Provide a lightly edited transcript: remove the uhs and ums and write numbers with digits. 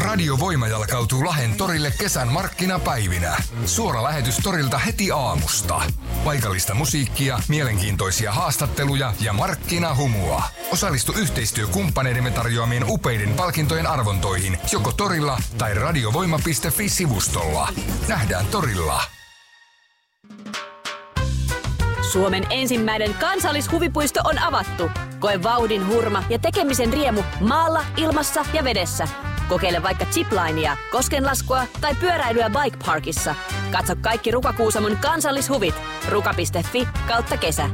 Radio Voima jalkautuu Lahden torille kesän markkinapäivinä. Suora lähetys torilta heti aamusta. Paikallista musiikkia, mielenkiintoisia haastatteluja ja markkinahumua. Osallistu yhteistyökumppaneidemme tarjoamien upeiden palkintojen arvontoihin joko torilla tai radiovoima.fi-sivustolla. Nähdään torilla. Suomen ensimmäinen kansallishuvipuisto on avattu. Koe vauhdin hurma ja tekemisen riemu maalla, ilmassa ja vedessä. Kokeile vaikka ziplinea, koskenlaskua tai pyöräilyä Bike Parkissa. Katso kaikki Ruka Kuusamon kansallishuvit. ruka.fi/kesä.